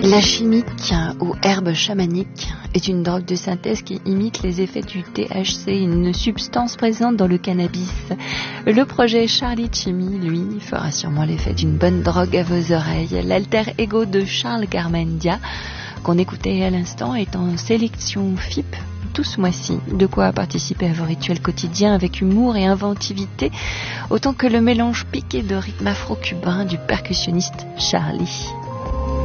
La chimique ou herbe chamanique est une drogue de synthèse qui imite les effets du THC, une substance présente dans le cannabis. Le projet Charlie Chimie, lui, fera sûrement l'effet d'une bonne drogue à vos oreilles. L'alter ego de Charles Garmendia, qu'on écoutait à l'instant, est en sélection FIP tout ce mois-ci. De quoi participer à vos rituels quotidiens avec humour et inventivité, autant que le mélange piqué de rythme afro-cubain du percussionniste Charlie.